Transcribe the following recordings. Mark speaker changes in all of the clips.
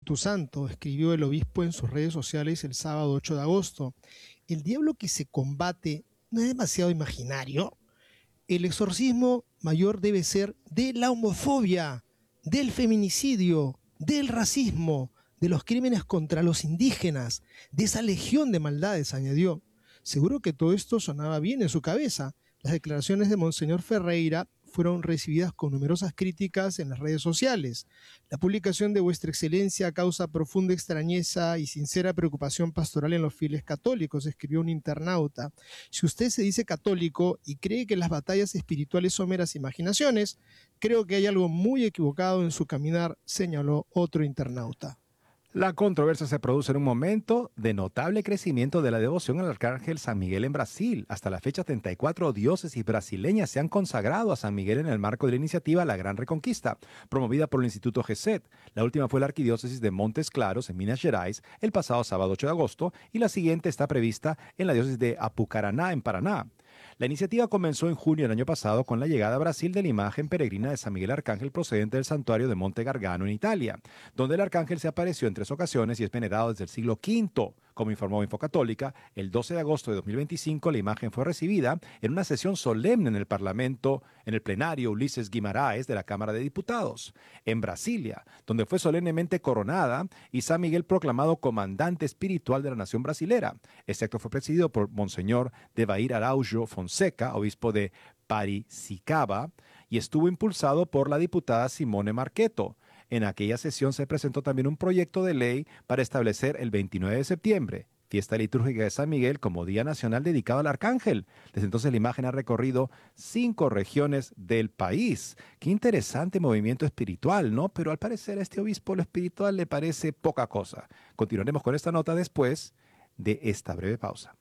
Speaker 1: Espíritu Santo, escribió el obispo en sus redes sociales el sábado 8 de agosto. ¿El diablo que se combate no es demasiado imaginario? El exorcismo mayor debe ser de la homofobia, del feminicidio, del racismo, de los crímenes contra los indígenas, de esa legión de maldades, añadió. Seguro que todo esto sonaba bien en su cabeza. Las declaraciones de Monseñor Ferreira fueron recibidas con numerosas críticas en las redes sociales. La publicación de Vuestra Excelencia causa profunda extrañeza y sincera preocupación pastoral en los fieles católicos, escribió un internauta. Si usted se dice católico y cree que las batallas espirituales son meras imaginaciones, creo que hay algo muy equivocado en su caminar, señaló otro internauta.
Speaker 2: La controversia se produce en un momento de notable crecimiento de la devoción al arcángel San Miguel en Brasil. Hasta la fecha, 34 diócesis brasileñas se han consagrado a San Miguel en el marco de la iniciativa La Gran Reconquista, promovida por el Instituto GESET. La última fue la arquidiócesis de Montes Claros, en Minas Gerais, el pasado sábado 8 de agosto, y la siguiente está prevista en la diócesis de Apucarana, en Paraná. La iniciativa comenzó en junio del año pasado con la llegada a Brasil de la imagen peregrina de San Miguel Arcángel procedente del santuario de Monte Gargano en Italia, donde el arcángel se apareció en 3 ocasiones y es venerado desde el siglo V. Como informó Infocatólica, el 12 de agosto de 2025 la imagen fue recibida en una sesión solemne en el Parlamento, en el plenario Ulises Guimarães de la Cámara de Diputados, en Brasilia, donde fue solemnemente coronada y San Miguel proclamado comandante espiritual de la nación brasilera. Este acto fue presidido por Monseñor Devair Araújo Fonseca, obispo de Paricicaba, y estuvo impulsado por la diputada Simone Marchetto. En aquella sesión se presentó también un proyecto de ley para establecer el 29 de septiembre, fiesta litúrgica de San Miguel, como Día Nacional dedicado al Arcángel. Desde entonces la imagen ha recorrido 5 regiones del país. Qué interesante movimiento espiritual, ¿no? Pero al parecer a este obispo lo espiritual le parece poca cosa. Continuaremos con esta nota después de esta breve pausa.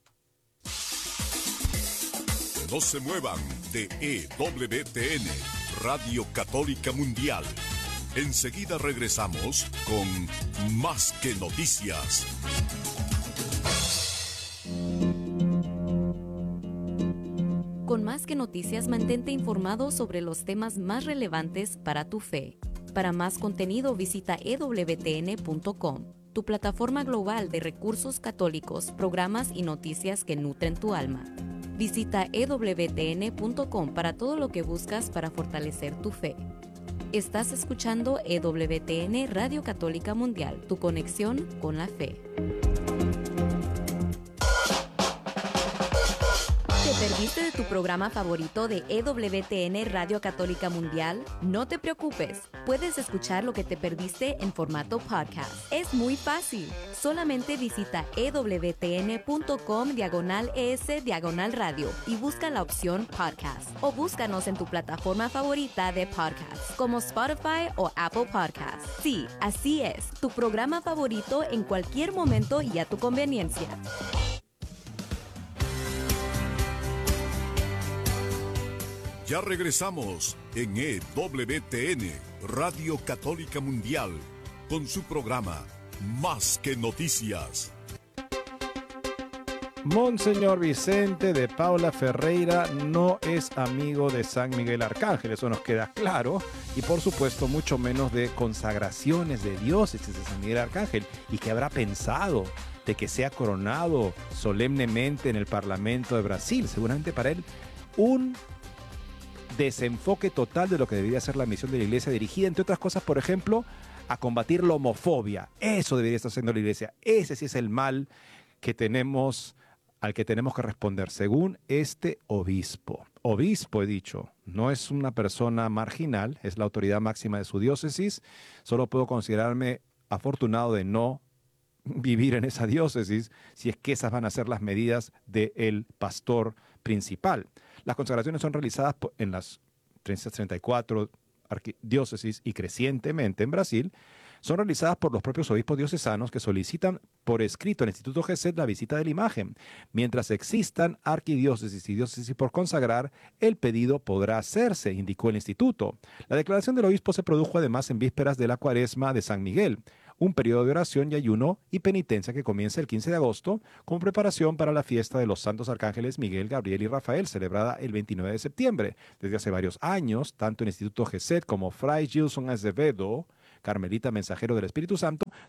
Speaker 3: No se muevan de EWTN, Radio Católica Mundial. Enseguida regresamos con Más que Noticias.
Speaker 4: Con Más que Noticias, mantente informado sobre los temas más relevantes para tu fe. Para más contenido, visita ewtn.com, tu plataforma global de recursos católicos, programas y noticias que nutren tu alma. Visita ewtn.com para todo lo que buscas para fortalecer tu fe. Estás escuchando EWTN Radio Católica Mundial, tu conexión con la fe. ¿Te perdiste de tu programa favorito de EWTN Radio Católica Mundial? No te preocupes, puedes escuchar lo que te perdiste en formato podcast. Es muy fácil. Solamente visita ewtn.com/es/radio y busca la opción podcast. O búscanos en tu plataforma favorita de podcast, como Spotify o Apple Podcasts. Sí, así es, tu programa favorito en cualquier momento y a tu conveniencia.
Speaker 3: Ya regresamos en EWTN, Radio Católica Mundial, con su programa Más que Noticias.
Speaker 2: Monseñor Vicente de Paula Ferreira no es amigo de San Miguel Arcángel, eso nos queda claro, y por supuesto mucho menos de consagraciones de diócesis de San Miguel Arcángel. ¿Y qué habrá pensado de que sea coronado solemnemente en el Parlamento de Brasil? Seguramente para él un desenfoque total de lo que debería ser la misión de la Iglesia, dirigida, entre otras cosas, por ejemplo, a combatir la homofobia. Eso debería estar haciendo la Iglesia. Ese sí es el mal que tenemos, al que tenemos que responder, según este obispo. Obispo, he dicho, no es una persona marginal, es la autoridad máxima de su diócesis. Solo puedo considerarme afortunado de no vivir en esa diócesis, si es que esas van a ser las medidas del pastor principal. Las consagraciones son realizadas en las 334 arquidiócesis y crecientemente en Brasil, son realizadas por los propios obispos diocesanos que solicitan por escrito al Instituto GESET la visita de la imagen. Mientras existan arquidiócesis y diócesis por consagrar, el pedido podrá hacerse, indicó el instituto. La declaración del obispo se produjo además en vísperas de la Cuaresma de San Miguel, un periodo de oración y ayuno y penitencia que comienza el 15 de agosto como preparación para la fiesta de los santos arcángeles Miguel, Gabriel y Rafael, celebrada el 29 de septiembre. Desde hace varios años, tanto el Instituto GESET como Fray Gilson Azevedo, carmelita mensajero del Espíritu Santo,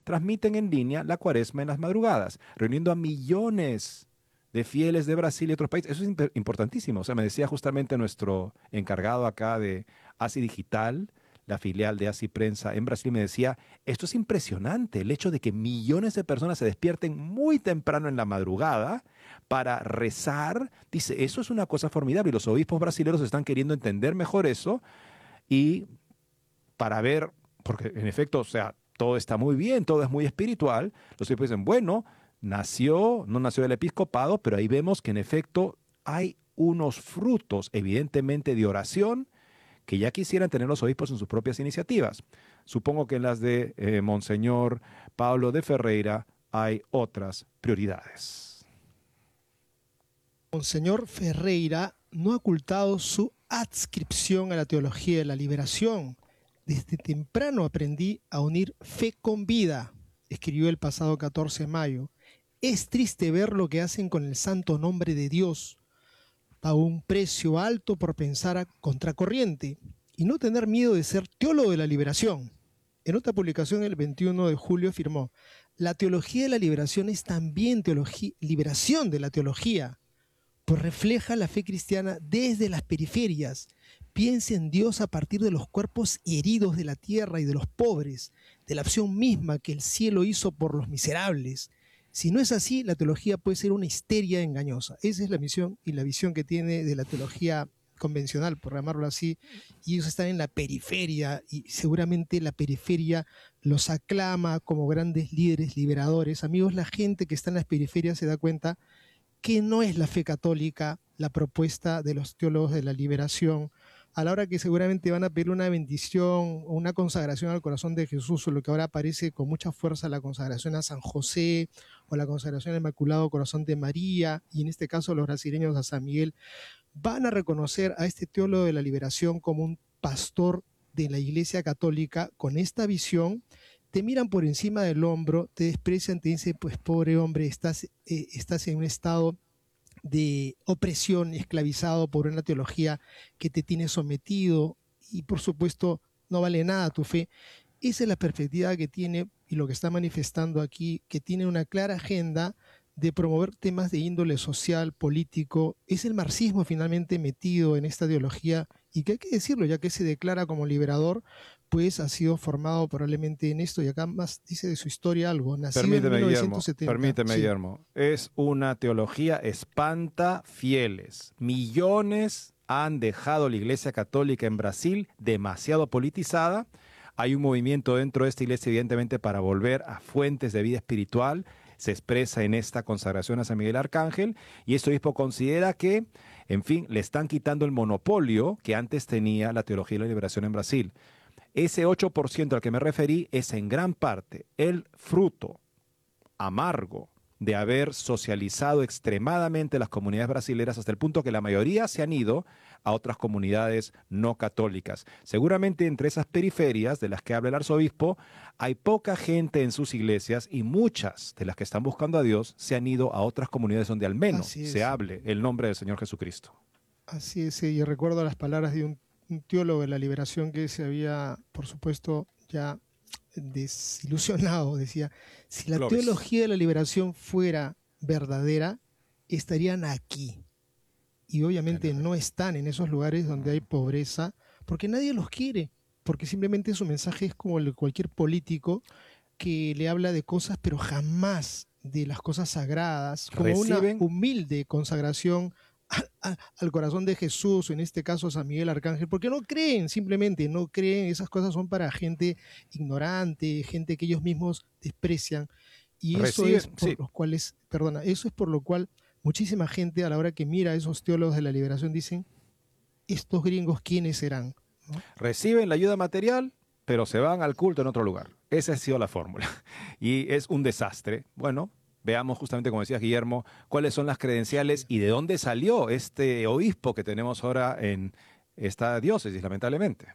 Speaker 2: transmiten en línea la Cuaresma en las madrugadas, reuniendo a millones de fieles de Brasil y otros países. Eso es importantísimo. O sea, me decía justamente nuestro encargado acá de ASI Digital, la filial de ASI Prensa en Brasil, me decía, esto es impresionante, el hecho de que millones de personas se despierten muy temprano en la madrugada para rezar. Dice, eso es una cosa formidable y los obispos brasileños están queriendo entender mejor eso y para ver, porque en efecto, o sea, todo está muy bien, todo es muy espiritual. Los obispos dicen, bueno, no nació del episcopado, pero ahí vemos que en efecto hay unos frutos evidentemente de oración que ya quisieran tener los obispos en sus propias iniciativas. Supongo que en las de Monseñor Pablo de Ferreira hay otras prioridades.
Speaker 1: Monseñor Ferreira no ha ocultado su adscripción a la teología de la liberación. Desde temprano aprendí a unir fe con vida, escribió el pasado 14 de mayo. Es triste ver lo que hacen con el santo nombre de Dios. Pago un precio alto por pensar a contracorriente y no tener miedo de ser teólogo de la liberación. En otra publicación el 21 de julio afirmó, la teología de la liberación es también liberación de la teología, pues refleja la fe cristiana desde las periferias. Piensa en Dios a partir de los cuerpos heridos de la tierra y de los pobres, de la acción misma que el cielo hizo por los miserables. Si no es así, la teología puede ser una histeria engañosa. Esa es la misión y la visión que tiene de la teología convencional, por llamarlo así, y ellos están en la periferia y seguramente la periferia los aclama como grandes líderes liberadores. Amigos, la gente que está en las periferias se da cuenta que no es la fe católica la propuesta de los teólogos de la liberación, a la hora que seguramente van a pedir una bendición o una consagración al corazón de Jesús, o lo que ahora aparece con mucha fuerza la consagración a San José o la consagración al Inmaculado Corazón de María, y en este caso los brasileños a San Miguel, van a reconocer a este teólogo de la liberación como un pastor de la Iglesia Católica con esta visión. Te miran por encima del hombro, te desprecian, te dicen, pues pobre hombre, estás en un estado de opresión, esclavizado por una teología que te tiene sometido y por supuesto no vale nada tu fe. Esa es la perspectiva que tiene y lo que está manifestando aquí, que tiene una clara agenda de promover temas de índole social, político. Es el marxismo finalmente metido en esta ideología y que hay que decirlo, ya que se declara como liberador, pues ha sido formado probablemente en esto, y acá más dice de su historia algo, nacido en 1970.
Speaker 2: Permíteme, Guillermo, es una teología espanta fieles. Millones han dejado la Iglesia Católica en Brasil demasiado politizada. Hay un movimiento dentro de esta iglesia, evidentemente, para volver a fuentes de vida espiritual. Se expresa en esta consagración a San Miguel Arcángel, y este obispo considera que, en fin, le están quitando el monopolio que antes tenía la teología de la liberación en Brasil. Ese 8% al que me referí es en gran parte el fruto amargo de haber socializado extremadamente las comunidades brasileras hasta el punto que la mayoría se han ido a otras comunidades no católicas. Seguramente entre esas periferias de las que habla el arzobispo hay poca gente en sus iglesias, y muchas de las que están buscando a Dios se han ido a otras comunidades donde al menos se hable el nombre del Señor Jesucristo.
Speaker 1: Así es, y recuerdo las palabras de un teólogo de la liberación que se había, por supuesto, ya desilusionado. Decía, si la teología de la liberación fuera verdadera, estarían aquí. Y obviamente no están en esos lugares donde hay pobreza, porque nadie los quiere, porque simplemente su mensaje es como el de cualquier político que le habla de cosas, pero jamás de las cosas sagradas, como una humilde consagración al corazón de Jesús, o en este caso San Miguel Arcángel, porque no creen, simplemente no creen. Esas cosas son para gente ignorante, gente que ellos mismos desprecian, y eso es por los cuales, eso es por lo cual muchísima gente a la hora que mira a esos teólogos de la liberación dicen, estos gringos, ¿quiénes serán? ¿No?
Speaker 2: Reciben la ayuda material, pero se van al culto en otro lugar. Esa ha sido la fórmula, y es un desastre. Bueno, veamos justamente, como decías, Guillermo, cuáles son las credenciales y de dónde salió este obispo que tenemos ahora en esta diócesis, lamentablemente.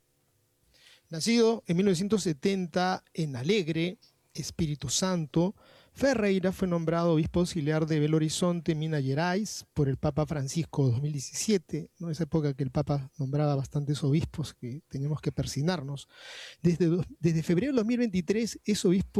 Speaker 1: Nacido en 1970 en Alegre, Espíritu Santo, Ferreira fue nombrado obispo auxiliar de Belo Horizonte, Minas Gerais, por el Papa Francisco en 2017, ¿no? Esa época que el Papa nombraba bastantes obispos que teníamos que persignarnos. Desde febrero de 2023 es obispo